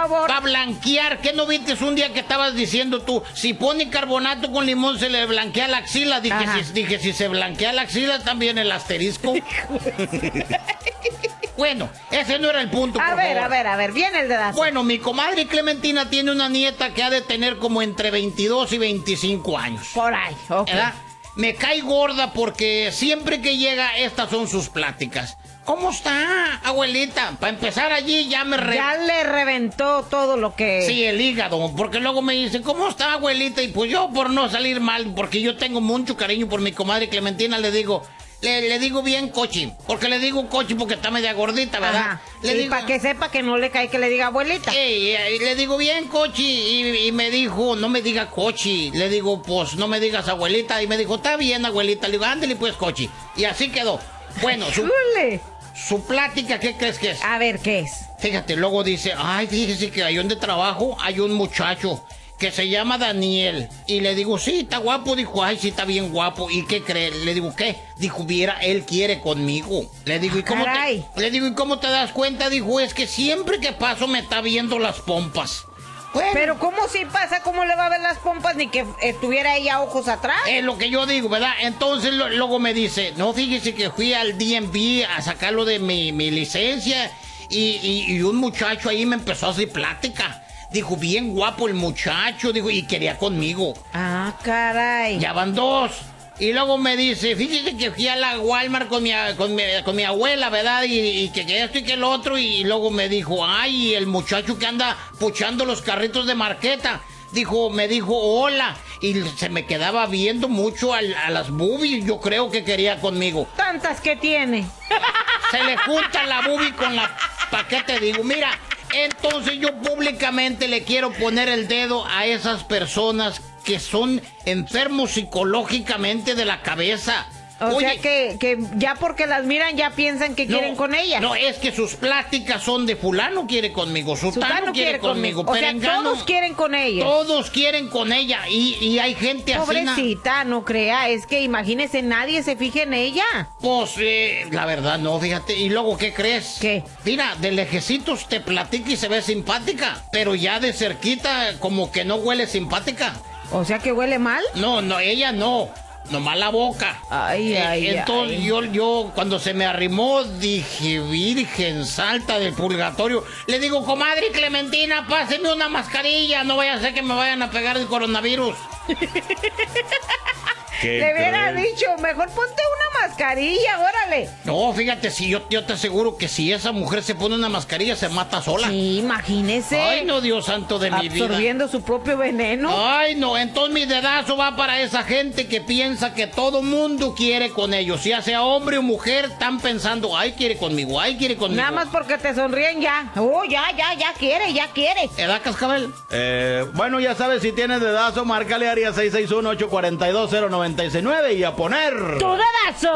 favor. Para blanquear. ¿Qué no viste un día que estabas diciendo tú? Si pone carbonato con limón se le blanquea la axila. Dije, si se blanquea la axila también el asterisco. Bueno, ese no era el punto. A ver, viene el dedazo. Bueno, mi comadre Clementina tiene una nieta que ha de tener como entre 22 y 25 años. Por ahí, ok. ¿Verdad? Me cae gorda porque siempre que llega, estas son sus pláticas. ¿Cómo está, abuelita? Para empezar allí ya ya le reventó todo lo que... Sí, el hígado, porque luego me dice, ¿cómo está, abuelita? Y pues yo, por no salir mal, porque yo tengo mucho cariño por mi comadre Clementina, le digo bien Cochi, porque le digo Cochi porque está media gordita, ¿verdad? Ajá. Le digo, para que sepa que no le cae que le diga abuelita. Le digo bien Cochi y me dijo, no me diga Cochi, le digo, pues no me digas abuelita, y me dijo, está bien, abuelita, le digo, ándale pues Cochi, y así quedó. Bueno, su plática, ¿qué crees que es? A ver, ¿qué es? Fíjate, luego dice, fíjese que ahí donde trabajo hay un muchacho que se llama Daniel. Y le digo, sí, está guapo. Dijo, sí, está bien guapo. ¿Y qué cree? Le digo, ¿qué? Dijo, viera, él quiere conmigo. Le digo, ¿y cómo te das cuenta? Dijo, es que siempre que paso me está viendo las pompas. Bueno, pero ¿cómo si pasa? ¿Cómo le va a ver las pompas? Ni que estuviera ella ojos atrás. Es lo que yo digo, ¿verdad? Entonces luego me dice, no, fíjese que fui al DMV a sacarlo de mi licencia y un muchacho ahí me empezó a hacer plática. Dijo, bien guapo el muchacho, dijo, y quería conmigo. Ah, caray. Ya van 2. Y luego me dice, fíjese que fui a la Walmart con mi abuela, ¿verdad? Y que esto y que el otro. Y luego me dijo, el muchacho que anda puchando los carritos de marqueta. Me dijo, hola. Y se me quedaba viendo mucho a las boobies. Yo creo que quería conmigo. Tantas que tiene. Se le junta la boobie con la... ¿Para qué te digo? Mira, entonces yo públicamente le quiero poner el dedo a esas personas que son enfermos psicológicamente de la cabeza. Oye, sea que ya porque las miran ya piensan que quieren con ella. No, es que sus pláticas son de fulano quiere conmigo, sutano quiere conmigo, perengano, todos quieren con ella. Todos quieren con ella y hay gente así. Pobrecita, no crea, es que imagínese, nadie se fije en ella. Pues, la verdad no, fíjate. ¿Y luego qué crees? ¿Qué? Mira, de lejecitos te platica y se ve simpática, pero ya de cerquita como que no huele simpática. O sea que huele mal. No, ella no. Nomás la boca. Entonces yo cuando se me arrimó dije, Virgen Santa del Purgatorio. Le digo, comadre Clementina, páseme una mascarilla. No vaya a ser que me vayan a pegar el coronavirus. Le hubiera dicho, mejor ponte una mascarilla, órale. No, fíjate, si yo te aseguro que si esa mujer se pone una mascarilla se mata sola. Sí, imagínese. Ay, no, Dios santo de mi vida. Absorbiendo su propio veneno. Ay, no, entonces mi dedazo va para esa gente que piensa que todo mundo quiere con ellos. Ya sea hombre o mujer, están pensando, quiere conmigo, quiere conmigo. Nada más porque te sonríen ya. Ya quiere. ¿Edad, Cascabel? Bueno, ya sabes, si tienes dedazo, márcale área 661-842-0969 y a poner... ¡Tu dedazo!